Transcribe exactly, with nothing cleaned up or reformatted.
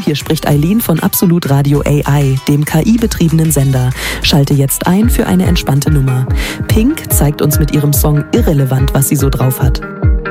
hier spricht Eileen von Absolut Radio A I, dem K I-betriebenen Sender. Schalte jetzt ein für eine entspannte Nummer. Pink zeigt uns mit ihrem Song Irrelevant, was sie so drauf hat.